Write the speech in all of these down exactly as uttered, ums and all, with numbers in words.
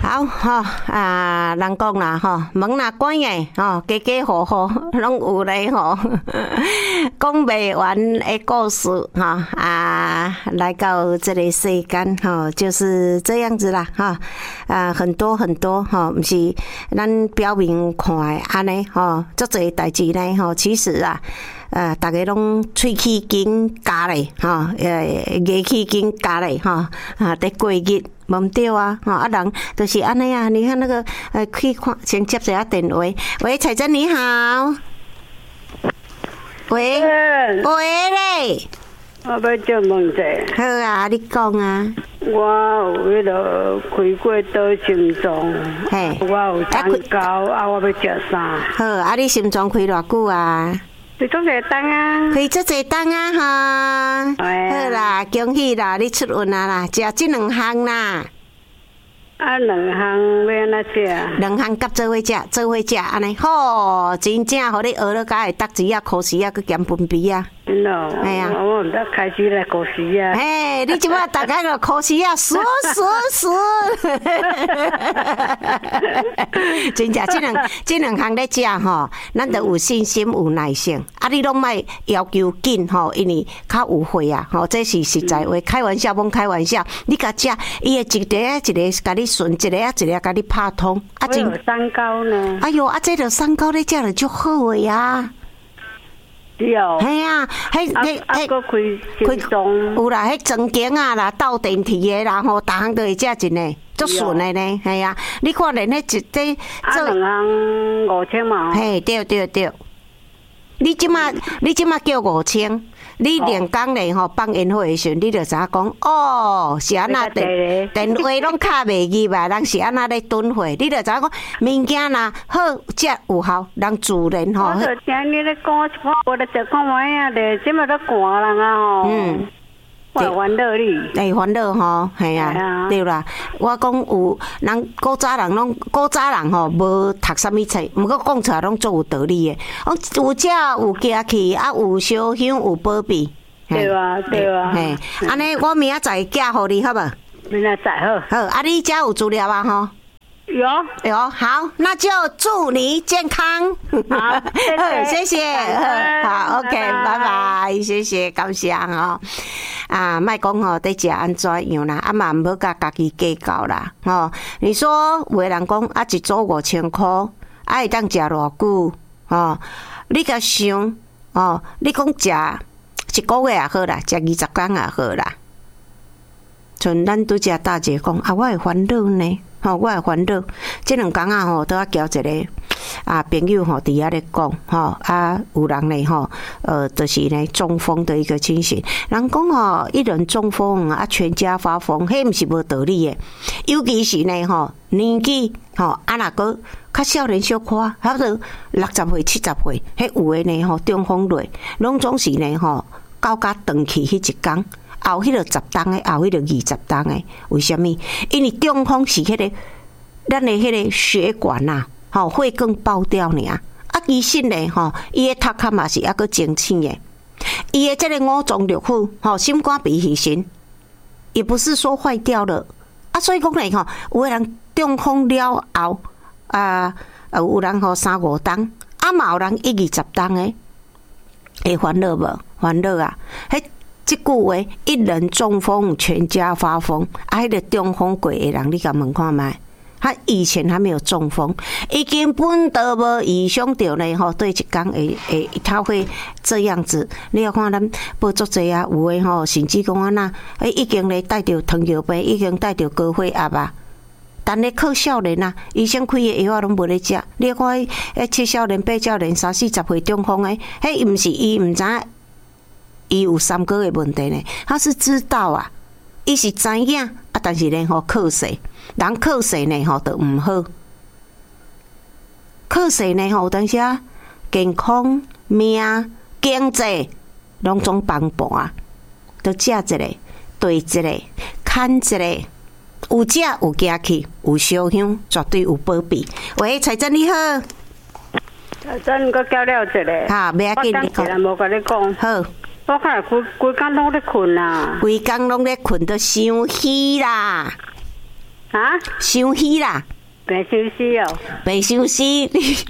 好吼啊，人讲啦吼，门若关诶吼，家家户户拢有咧吼，讲袂完诶故事吼啊，来到这个世间吼，就是这样子啦哈啊，很多很多吼，毋是咱表面看诶安尼吼，足侪代志呢吼，其实啊。呃，大家拢喙齿紧加咧，吼，呃，牙齿紧加咧，吼，啊，在过日，无毋对啊，吼，啊人就是安尼啊，你看那个，呃，去看，先接一下电话，喂，彩珍你好，喂，喂咧， 我要借问者。 好啊，你讲啊。 我有迄落开过刀心脏， 嘿， 我有蛋糕，啊，我要食啥？ 好，啊，你心脏开偌久啊？ 开足侪档啊！ 开足侪档啊哈！好啦，恭喜啦，你出运啊啦，食这两项啦。 啊，两项要安怎食？ 两项夹做伙食，做伙食安尼，好，真正互你学了甲会答字啊、考试啊，佮减分比啊。 真咯，哎呀，我毋得开始来考试啊！ 嘿，你即摆大概就考试啊，输输输！真正即两即两项咧食吼，咱着有信心、有耐性。啊，你拢莫要求紧吼，因为较有血啊，吼，这是实在话，开玩笑，甭开玩笑。你甲食，伊会一个啊一个甲你顺，一个啊一个甲你拍通。啊， 真三高呢？ 哎哟，啊，这着三高咧食着足好诶呀！ 是哦， 系啊，迄迄迄个开开动有啦，迄装景啊啦，斗电梯的啦，吼，逐项都会食真诶，足顺诶呢，系啊。你看连迄一这这两项五千嘛？ 嘿，对对对。你即马你即马叫五千，你练工咧吼放烟火的时阵，你着知影讲哦，是安那电电话拢卡袂入啊，人是安那咧囤货，你着知影讲物件若好食有效，人自然吼。 我着听你咧讲，我咧食看卖啊咧，即马都寒人啊吼。嗯。我烦恼你， 哎，烦恼吼，系啊，对啦。我讲有人古早人拢古早人吼，无读啥物册，毋过讲出来拢足有道理诶。有食有家气，啊有烧香有保庇。 对啊，对啊。 嘿，安尼我明仔载寄互你，好无？ 明仔载好。好， 啊你遮有资料啊吼？ 有有，好，那就祝你健康。 好， 谢谢，好 ，OK， 拜拜，谢谢，感谢哈。啊，莫讲吼，得食安怎样啦？啊嘛毋好甲家己计较啦。吼，你说有诶人讲啊，一组五千箍，啊会当食偌久？吼，你甲想，哦，你讲食一个月也好啦，食二十工也好啦。像咱拄则大姐讲啊，我会烦恼呢。吼，我会烦恼，即两工啊吼，都要交一个啊朋友吼，伫遐咧讲吼啊，有人咧吼，呃，就是呢中风的一个情形。人讲吼，一人中风啊，全家发疯，迄毋是无道理诶。尤其是呢吼，年纪吼啊，若个较少年小可，差不多六十岁、七十岁，迄有诶呢吼，中风类，拢总是呢吼，到甲断去迄一工。后迄个十档诶，后迄个二十档诶，为什么？因为中风是迄个咱诶迄个血管呐，吼会更爆掉呢。啊，其实呢，吼，伊诶头壳嘛是抑个清醒诶，伊诶即个五脏六腑，吼心肝脾肺肾，也不是说坏掉了啊。所以讲呢，吼，有诶人中风了后啊，有人吼三五档，啊嘛有人一二十档诶，会烦恼无？烦恼啊，迄。即句话，一人中风，全家发疯。啊，迄个中风过的人，你甲问看觅？他以前还没有中风，已经本都无预想到呢吼，对一工会会他会这样子。你要看咱报足济啊，有诶吼，甚至讲安那，诶，已经咧带着糖尿病，已经带着高血压啊。但咧靠少年啊，医生开诶药啊，拢无咧食。你看迄七少年、八少年、三四十岁中风诶，迄毋是伊毋知影。伊有三个的问题呢，他是知道啊，伊是知影啊，但是呢吼靠势，人靠势呢吼都毋好，靠势呢吼，当时啊健康、命、经济拢总帮盘，都食一个，对一个，看一个，有食有家气，有烧香，绝对有保庇。喂，彩珍你好。 彩珍，我叫了一个。 哈，袂要紧， 你讲。无甲你讲。 好。 我看规规工拢咧困啊， 规工拢咧困，都伤虚啦。 啊？ 伤虚啦。 白休息哦， 白休息，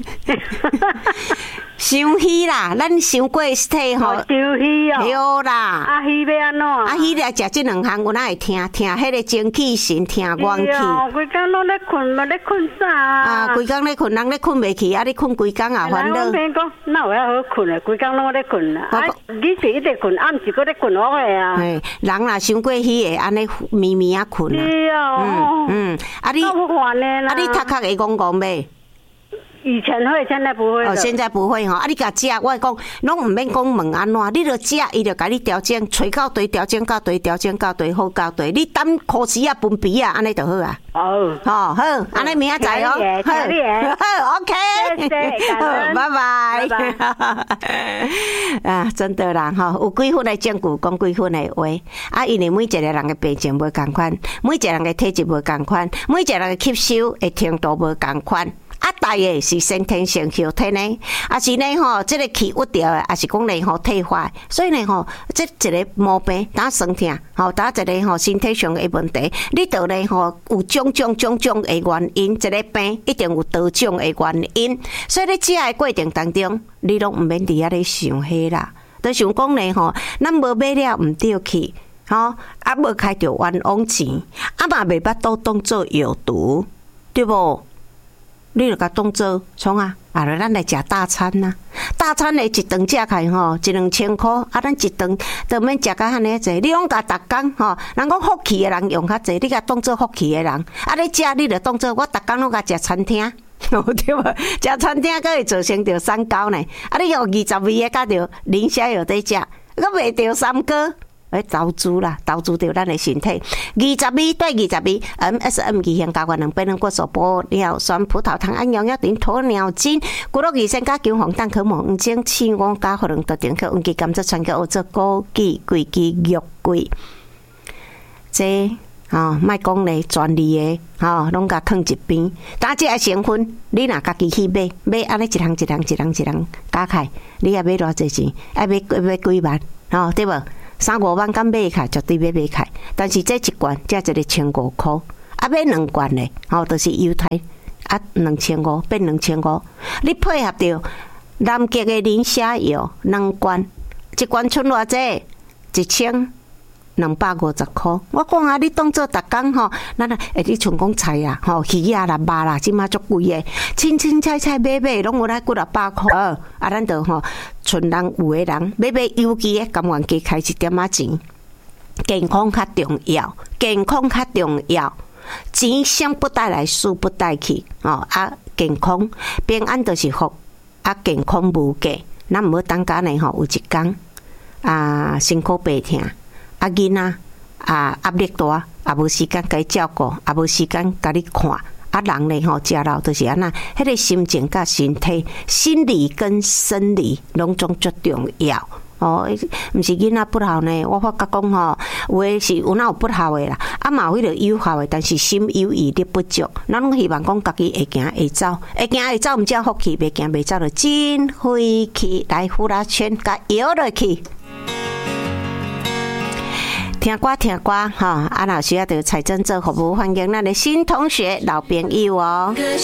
伤虚啦，咱伤过体吼， 休息哦， 对啦。 啊，虚要安怎？ 啊，虚来食即两项，有哪会听？听迄个精气神，听元气。 规工拢咧困，嘛咧困啥啊？ 啊，规工咧困，人咧困袂去，啊，你困规工啊，烦恼。 我偏讲，哪有遐好困啊？规工拢咧困啊！啊，日是一直困，暗时搁咧困我个啊。 嘿，人若伤过虚会安尼咪咪啊困啊。 是哦。 嗯嗯，啊你，啊你头壳会戆戆袂？ 以前会，现在不会。 哦，现在不会吼。啊，你甲食，我讲，拢毋免讲问安怎，你著食，伊著甲你调整，吹到对，调整到对，调整到对，好到对。你等考试啊，分鼻啊，安尼就好啊。 哦， 好，好，安尼明仔载哦。好，好 ，OK。好，拜拜。拜拜。啊，真的啦，吼，有几分的证据，讲几分的话。啊，因为每一个人的病情无共款，每一个人的体质无共款，每一个人的吸收的程度无共款。啊，大个是先天性后天的，啊是呢吼，这个气郁掉的，啊是讲呢吼退化，所以呢吼，这一个毛病打身体，吼打一个吼身体上的问题，你着呢吼有种种种种的原因，一个病一定有多种的原因，所以你食的过程当中，你拢毋免伫遐咧想迄啦，就想讲呢吼，咱无买了毋对去，吼啊无开着冤枉钱，啊嘛袂捌倒当做有毒，对无？你著甲当做创啊，啊，咱来食大餐呐、啊。大餐的一顿食开吼，一两千块，啊，咱一顿都免食甲遐尼济。你拢甲逐工吼，人讲福气的人用较济，你甲当做福气的人，啊，你食你著当做我逐工拢甲食餐厅，对无？食餐厅佫会造成着三高呢。啊，你用二十味的甲着零下有得食，佫袂着三高。诶，投资啦，投资着咱的身体。二十味对二十味 ，M S M 二型胶原两倍能骨素玻尿酸葡萄糖胺药药等鸵鸟精，骨碌二仙加姜黄蛋壳黄精气黄加可能特定去运气甘蔗全球欧洲枸杞桂枝玉桂，这哦，莫讲咧专利的，吼，拢甲放一边。但这个成分，你若家己去买，买安尼一项一项一项一项加起，你要买偌济钱？要买买几万，吼，对无？三五万敢买开，绝对要买开。但是这一罐才一个千五块，啊，买两罐嘞，吼，就是犹太啊，两千五变两千五。你配合着南极的磷虾药两罐，一罐剩偌济？一千两百五十块。我讲啊，你当做逐工吼，咱啊，诶，你像讲菜啊，吼，鱼啊啦、肉啦，即马足贵诶，青青菜菜买买，拢有来几六百块。啊，咱着吼。村人有诶人买买有机诶，甘愿加开一点仔钱。健康较重要，健康较重要。钱生不带来，死不带去。哦啊，健康平安就是福，啊健康无价。咱毋好等甲呢吼，有一工啊辛苦白疼，啊囡仔啊压力大，也无时间甲伊照顾，也无时间甲你看。啊，人咧吼，食老就是安那，迄个心情甲身体、心理跟生理拢总最重要。哦，毋是囡仔不好呢，我发觉讲吼，有诶是有哪有不好诶啦，啊嘛有迄个有效诶，但是心有余力不足。咱拢希望讲家己会行会走，会行会走，毋只福气，袂行袂走就真晦气。来呼啦圈，甲摇落去。听歌听歌哈，啊，若需要着财政做服务，欢迎咱的新同学、老朋友哦。